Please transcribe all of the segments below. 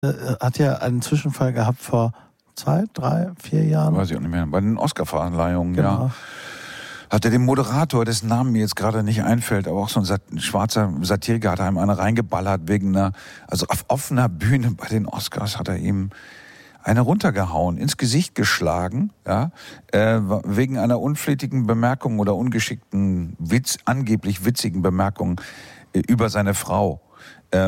Hat ja einen Zwischenfall gehabt vor 2, 3, 4 Jahren. Weiß ich auch nicht mehr. Bei den Oscar-Verleihungen, Genau. ja. Hat er den Moderator, dessen Namen mir jetzt gerade nicht einfällt, aber auch so ein schwarzer Satiriker, hat er ihm eine reingeballert wegen also auf offener Bühne bei den Oscars hat er ihm eine runtergehauen, ins Gesicht geschlagen, ja, wegen einer unflätigen Bemerkung oder ungeschickten, angeblich witzigen Bemerkung über seine Frau. Ja,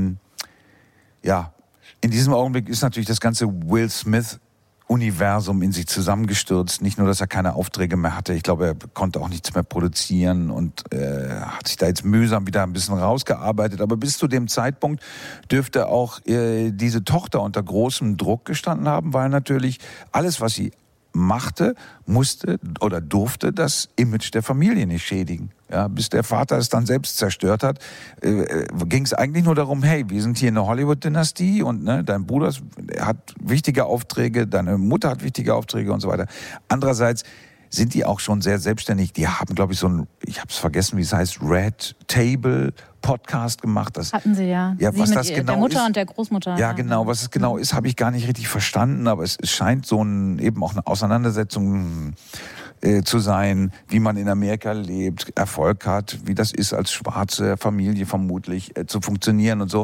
in diesem Augenblick ist natürlich das ganze Will Smith-Universum in sich zusammengestürzt. Nicht nur, dass er keine Aufträge mehr hatte, ich glaube, er konnte auch nichts mehr produzieren und hat sich da jetzt mühsam wieder ein bisschen rausgearbeitet. Aber bis zu dem Zeitpunkt dürfte auch diese Tochter unter großem Druck gestanden haben, weil natürlich alles, was sie machte, musste oder durfte das Image der Familie nicht schädigen. Ja, bis der Vater es dann selbst zerstört hat, ging es eigentlich nur darum, hey, wir sind hier in der Hollywood-Dynastie und dein Bruder hat wichtige Aufträge, deine Mutter hat wichtige Aufträge und so weiter. Andererseits sind die auch schon sehr selbstständig. Die haben, glaube ich, ich habe es vergessen, wie es heißt, Red Table Podcast gemacht. Das hatten sie ja. Ja, sie was mit das genau der Mutter ist, und der Großmutter. Ja, genau. Was es genau ist, habe ich gar nicht richtig verstanden. Aber es scheint so eben auch eine Auseinandersetzung zu sein, wie man in Amerika lebt, Erfolg hat, wie das ist, als schwarze Familie vermutlich zu funktionieren und so.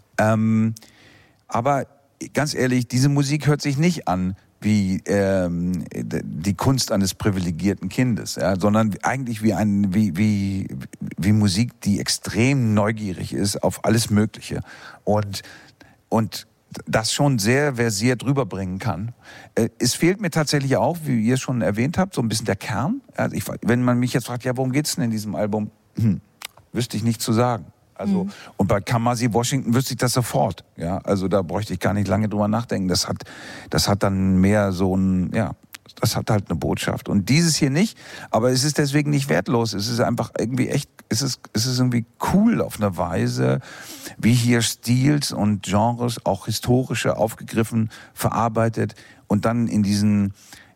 Aber ganz ehrlich, diese Musik hört sich nicht an wie die Kunst eines privilegierten Kindes, ja, sondern eigentlich wie Musik, die extrem neugierig ist auf alles Mögliche und das schon sehr versiert rüberbringen kann. Es fehlt mir tatsächlich auch, wie ihr schon erwähnt habt, so ein bisschen der Kern. Also wenn man mich jetzt fragt, ja, worum geht's denn in diesem Album? Wüsste ich nicht zu sagen. Also, und bei Kamasi Washington wüsste ich das sofort. Ja, also da bräuchte ich gar nicht lange drüber nachdenken. Das hat dann mehr so das hat halt eine Botschaft. Und dieses hier nicht, aber es ist deswegen nicht wertlos. Es ist einfach irgendwie es ist irgendwie cool auf eine Weise, wie hier Stils und Genres, auch historische, aufgegriffen, verarbeitet und dann in diesen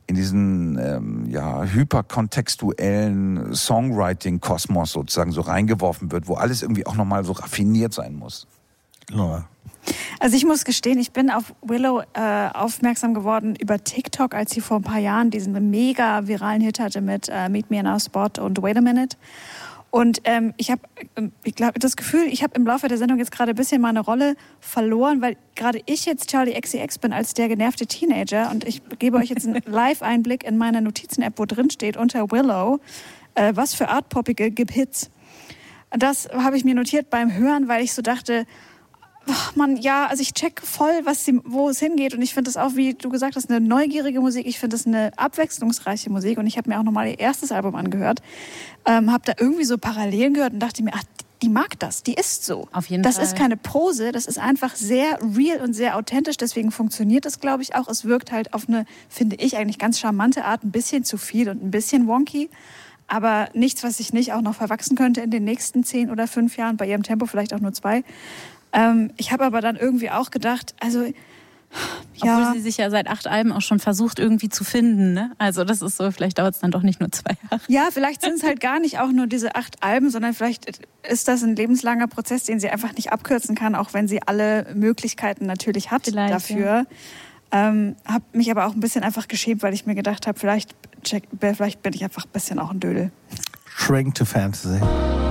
hyperkontextuellen Songwriting-Kosmos sozusagen so reingeworfen wird, wo alles irgendwie auch nochmal so raffiniert sein muss. Nora. Also ich muss gestehen, ich bin auf Willow aufmerksam geworden über TikTok, als sie vor ein paar Jahren diesen mega viralen Hit hatte mit Meet Me in Our Spot und Wait a Minute. Und ich habe das Gefühl, ich habe im Laufe der Sendung jetzt gerade ein bisschen meine Rolle verloren, weil gerade ich jetzt Charli XCX bin als der genervte Teenager und ich gebe euch jetzt einen Live-Einblick in meine Notizen-App, wo drin steht unter Willow, was für Artpoppige gibt Hits. Das habe ich mir notiert beim Hören, weil ich so dachte, ach Mann, ja, also ich check voll, wo es hingeht und ich finde das auch, wie du gesagt hast, eine neugierige Musik. Ich finde das eine abwechslungsreiche Musik und ich habe mir auch nochmal ihr erstes Album angehört, habe da irgendwie so Parallelen gehört und dachte mir, ach, die mag das, die ist so. Auf jeden Fall. Das ist keine Pose, das ist einfach sehr real und sehr authentisch, deswegen funktioniert das, glaube ich, auch. Es wirkt halt auf eine, finde ich, eigentlich ganz charmante Art, ein bisschen zu viel und ein bisschen wonky. Aber nichts, was sich nicht auch noch verwachsen könnte in den nächsten 10 oder 5 Jahren, bei ihrem Tempo vielleicht auch nur 2. Ich habe aber dann irgendwie auch gedacht, also ja. Obwohl sie sich ja seit 8 Alben auch schon versucht irgendwie zu finden, ne? Also das ist so, vielleicht dauert es dann doch nicht nur 2 Jahre. Ja, vielleicht sind es halt gar nicht auch nur diese 8 Alben, sondern vielleicht ist das ein lebenslanger Prozess, den sie einfach nicht abkürzen kann, auch wenn sie alle Möglichkeiten natürlich hat vielleicht, dafür. Ja. Habe mich aber auch ein bisschen einfach geschämt, weil ich mir gedacht habe, vielleicht bin ich einfach ein bisschen auch ein Dödel. Shrink to Fantasy.